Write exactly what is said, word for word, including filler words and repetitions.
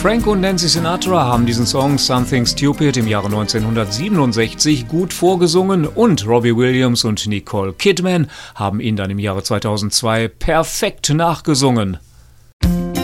Frank und Nancy Sinatra haben diesen Song Something Stupid im Jahre neunzehnhundertsiebenundsechzig gut vorgesungen und Robbie Williams und Nicole Kidman haben ihn dann im Jahre zweitausendzwei perfekt nachgesungen.